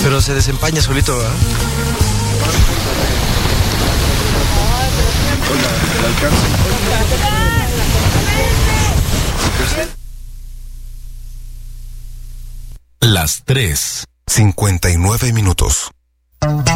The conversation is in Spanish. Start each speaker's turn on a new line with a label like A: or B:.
A: Pero se desempaña solito, ¿verdad?
B: Hola, el alcance.
C: Las 3:59.